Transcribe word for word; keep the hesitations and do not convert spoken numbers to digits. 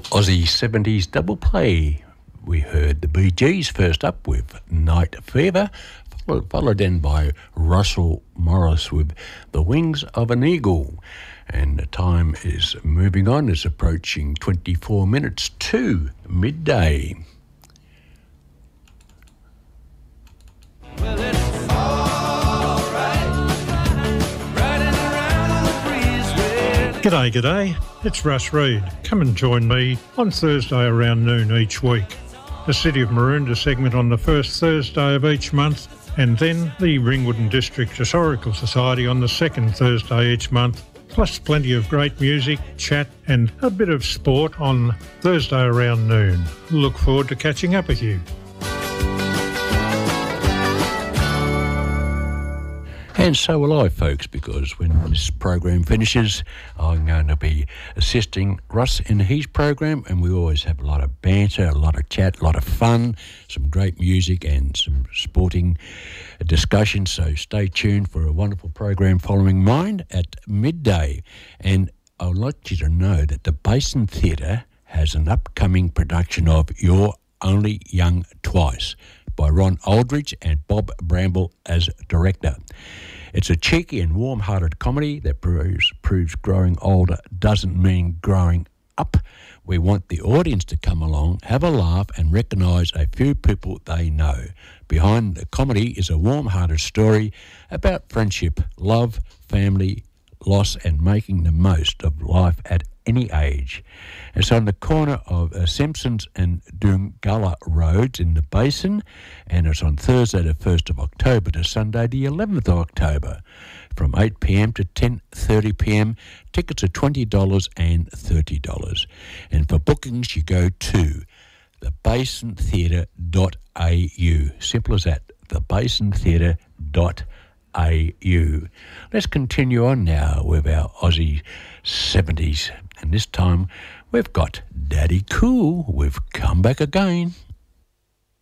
Aussie seventies double play. We heard the Bee Gees first up with Night Fever, followed, followed then by Russell Morris with The Wings of an Eagle. And the time is moving on, it's approaching twenty-four minutes to midday. Well, it's all right. Riding around on the breeze with... G'day, g'day. It's Russ Reid. Come and join me on Thursday around noon each week. The City of Maroondah segment on the first Thursday of each month, and then the Ringwood and District Historical Society on the second Thursday each month, plus plenty of great music, chat and a bit of sport on Thursday around noon. Look forward to catching up with you. And so will I, folks, because when this program finishes, I'm going to be assisting Russ in his program, and we always have a lot of banter, a lot of chat, a lot of fun, some great music and some sporting discussion. So stay tuned for a wonderful program following mine at midday. And I would like you to know that the Basin Theatre has an upcoming production of You're Only Young Twice by Ron Aldridge and Bob Bramble as director. It's a cheeky and warm-hearted comedy that proves, proves growing older doesn't mean growing up. We want the audience to come along, have a laugh and recognise a few people they know. Behind the comedy is a warm-hearted story about friendship, love, family, loss and making the most of life at any age. It's on the corner of uh, Simpsons and Doongullah Roads in the Basin, and it's on Thursday the first of October to Sunday the eleventh of October from eight p.m. to ten thirty p.m. Tickets are twenty dollars and thirty dollars. And for bookings you go to the basin theatre dot a u. Simple as that, the basin theatre dot a u. Let's continue on now with our Aussie seventies. And this time we've got Daddy Cool with Come Back Again.